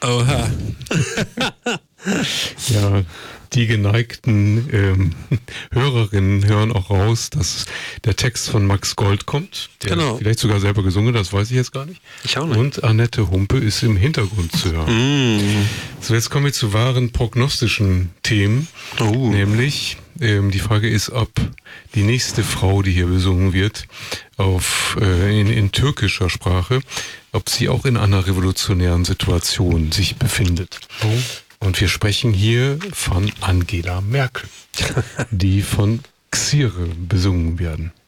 Oha. Ja, die geneigten Hörerinnen hören auch raus, dass der Text von Max Gold kommt, der vielleicht sogar selber gesungen hat, das weiß ich jetzt gar nicht. Ich auch nicht. Und Annette Humpe ist im Hintergrund zu hören. So, jetzt kommen wir zu wahren prognostischen Themen, nämlich die Frage ist, ob die nächste Frau, die hier besungen wird, in türkischer Sprache, ob sie auch in einer revolutionären Situation sich befindet. Und wir sprechen hier von Angela Merkel, die von Xire besungen werden.